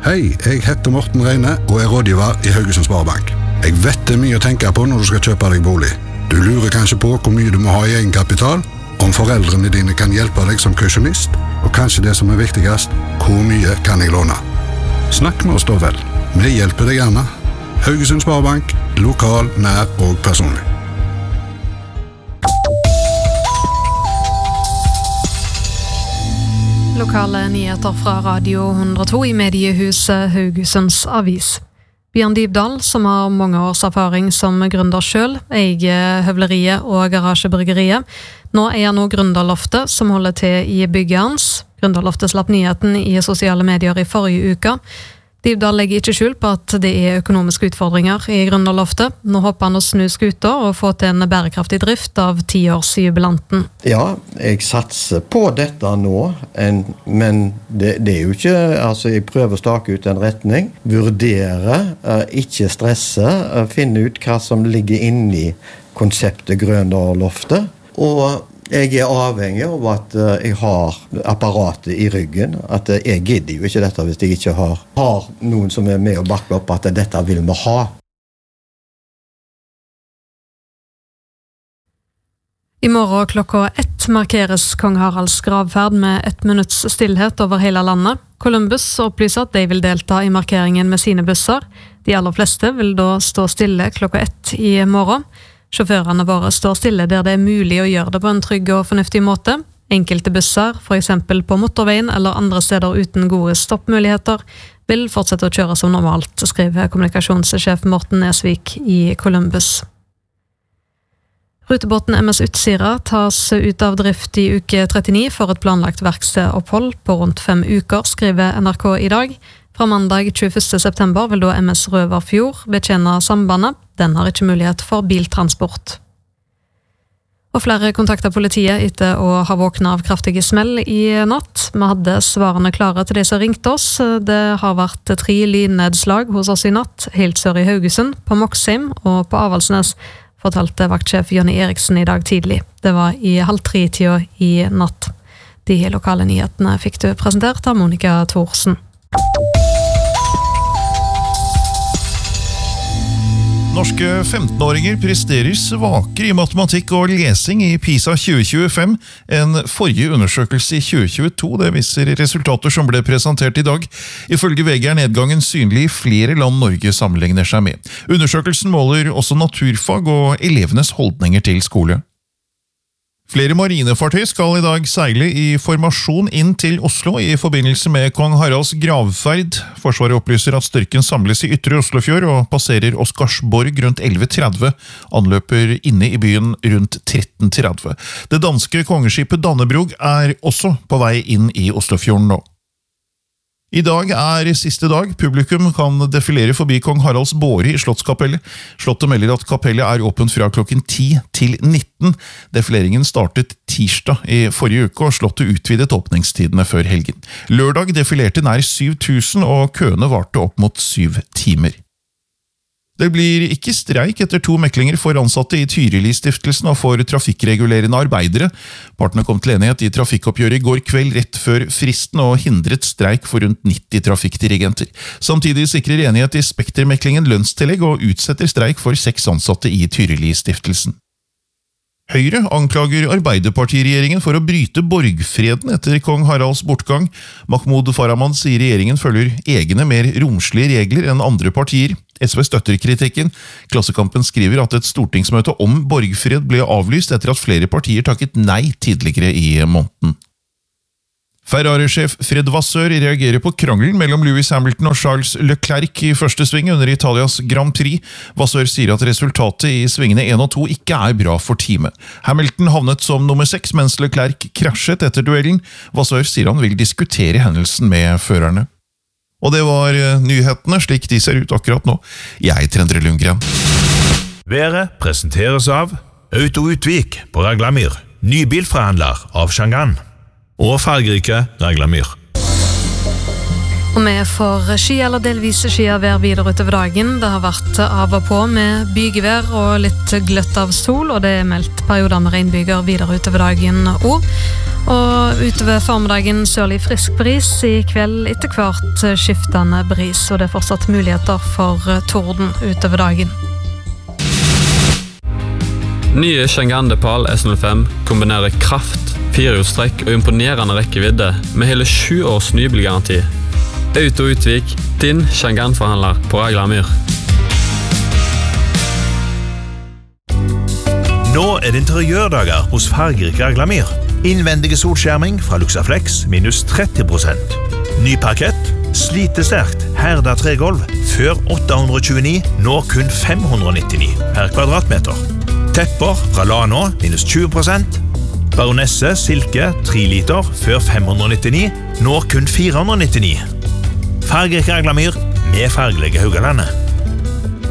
Hei, jeg heter Morten Reine og er rådgiver i Haugesund Sparebank. Jeg vet det er mye å tenke på når du skal kjøpe deg bolig. Du lurer kanskje på hvor mye du må ha i egenkapital, om foreldrene dine kan hjelpe deg som kausjonist, og kanskje det som er viktigst, hvor mye kan jeg låne? Snakk med oss da vel. Vi hjelper deg gjerne. Haugesund Sparebank, lokal, nær og personlig. Lokale nyheter fra Radio 102 i mediehuset Haugesunds Avis. Bjørn Dybdahl, som har mange års erfaring som gründer selv, eier høvleriet og garasjebryggeriet. Nå eier han også Gründerloftet, som holder til i bygget hans. Gründerloftet slapp nyheten i sosiale medier i forrige uke. Dybdahl legger ikke skjul på at det er økonomiske utfordringer i Gründerloftet. Nå håper han å snu skuta og få til en bærekraftig drift av 10-årsjubilanten. Ja, jeg satser på dette nå, men det er jo ikke, altså jeg prøver å stake ut en retning, vurdere, ikke stresse, finne ut hva som ligger inne i konseptet Gründerloftet, og jeg er avhengig av at jeg har apparatet i ryggen, at jeg gidder jo ikke dette hvis jeg ikke har noen som er med og bakker opp at dette vil vi ha. I morgen klokka 1 markeres Kong Haralds gravferd med 1 minutts stillhet over hele landet. Columbus opplyser at de vil delta i markeringen med sine busser. De aller fleste vil da stå stille klokka 1 i morgen. Sjåførene våre står stille der det er mulig å gjøre det på en trygg og fornuftig måte. Enkelte busser, for eksempel på motorveien eller andre steder uten gode stoppmuligheter, vil fortsette å kjøre som normalt, skriver kommunikasjonssjef Morten Nesvik i Columbus. Rutebåten MS Utsira tas ut av drift i uke 39 for et planlagt verkstedopphold på rundt 5 uker, skriver NRK i dag. Fra mandag 21. september vil da MS Røverfjord betjene sambandet. Den har ikke mulighet for biltransport. Og flere kontakter politiet etter å ha våknet av kraftige smell i natt. Vi hadde svarene klare til de som ringte oss. Det har vært 3 lynnedslag hos oss i natt, helt sør i Haugesund, på Moksheim og på Avaldsnes, fortalte vaktsjef Jonny Eriksen i dag tidlig. Det var i 2:30 i natt. De lokale nyhetene fikk du presentert av Monica Thorsen. Norske 15-åringer presterer svakere i matematikk og lesing i PISA 2025 enn forrige undersøkelse i 2022. Det viser resultater som ble presentert i dag. Ifølge VG er nedgangen synlig i flere land Norge sammenligner seg med. Undersøkelsen måler også naturfag og elevenes holdninger til skole. Flere marinefartøy skal i dag seile i formasjon inn til Oslo i forbindelse med Kong Haralds gravferd. Forsvaret opplyser at styrken samles i Ytre Oslofjord og passerer Oscarsborg rundt 11:30. Anløper inne i byen rundt 13:30. Det danske kongeskipet Dannebrog er også på vei inn i Oslofjorden nå. I dag er siste dag. Publikum kan defilere forbi Kong Haralds båre i Slottskapellet. Slottet melder at kapellet er åpent fra klokken 10 til 19. Defileringen startet tirsdag i forrige uke, og slottet utvidet åpningstidene før helgen. Lørdag defilerte nær 7000, og køene varte opp mot 7 timer. Det blir ikke streik etter 2 meklinger for ansatte i Tyrili-stiftelsen og for trafikkregulerende arbeidere. Partene kom til enighet i trafikkoppgjøret i går kveld rett før fristen og hindret streik for rundt 90 trafikkdirigenter. Samtidig sikrer enighet i Spektermeklingen lønnstillegg og utsetter streik for 6 ansatte i Tyrili-stiftelsen. Høyre anklager Arbeiderpartiregjeringen for å bryte borgfreden etter Kong Haralds bortgang. Mahmoud Farahmand sier regjeringen følger egne mer romslige regler enn andre partier. SV støtter kritikken. Klassekampen skriver at et stortingsmøte om borgfred ble avlyst etter at flere partier takket nei tidligere i måneden. Ferrari-sjef Fred Vasseur reagerer på krangelen mellom Lewis Hamilton og Charles Leclerc i første sving under Italias Grand Prix. Vasseur sier at resultatet i svingene 1 og 2 ikke er bra for teamet. Hamilton havnet som nummer 6, mens Leclerc krasjet etter duellen. Vasseur sier han vil diskutere hendelsen med førerne. Og det var nyhetene slik de ser ut akkurat nå. Jeg heter Endre Lundgren. Været presenteres av Auto Utvik på Raglamyr, nybilforhandler av Shangan, og fargerike Raglamyr. Og vi får sky eller delvis skyvær videre utover dagen. Det har vært av og på med bygevær og litt gløtt av sol, og det er meldt perioder med regnbyger videre utover dagen også. Og utover formiddagen sørlig frisk bris, i kveld etter hvert skiftende bris, og det fortsatt muligheter for torden utover dagen. Nye Chang'an Depal S05 kombinerer kraft, firehjulstrekk og imponerende rekkevidde med hele 7 års nybilgaranti. Auto Utvik, din Chang'an-forhandler på Raglamyr. Nå det interiørdager hos fargerik Raglamyr. Innvendige solskjerming fra Luxaflex minus 30%. Ny parkett, slitesterkt, herda tregolv, før 829, nå kun 599 per kvadratmeter. Tepper fra Lano minus 20%. Baronesse silke 3 liter før 599, nå kun 499. Fargerik Raglamyr med fargelige Haugalandet.